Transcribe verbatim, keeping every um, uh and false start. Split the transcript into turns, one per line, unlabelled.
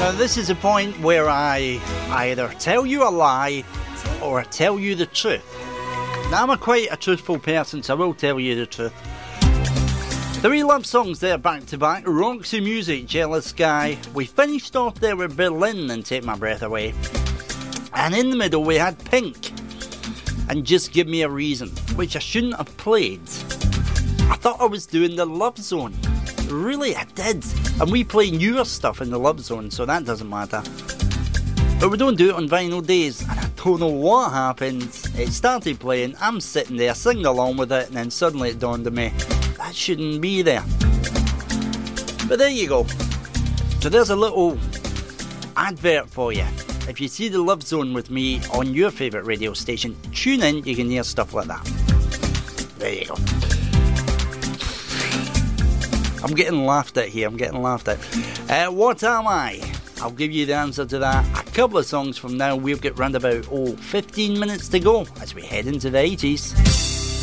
Now, this is a point where I either tell you a lie or tell you the truth. Now, I'm a quite a truthful person, so I will tell you the truth. Three love songs there back to back. Roxy Music, Jealous Guy. We finished off there with Berlin and Take My Breath Away. And in the middle we had Pink and Just Give Me a Reason, which I shouldn't have played. I thought I was doing the Love Zone. Really, I did. And we play newer stuff in the Love Zone, so that doesn't matter. But we don't do it on Vinyl Days, and I don't know what happened. It started playing, I'm sitting there singing along with it, and then suddenly it dawned on me, that shouldn't be there. But there you go. So there's a little advert for you. If you see the Love Zone with me on your favourite radio station, tune in, you can hear stuff like that. There you go. I'm getting laughed at here, I'm getting laughed at. Uh, what am I? I'll give you the answer to that a couple of songs from now. We've got round about, oh, fifteen minutes to go as we head into the eighties.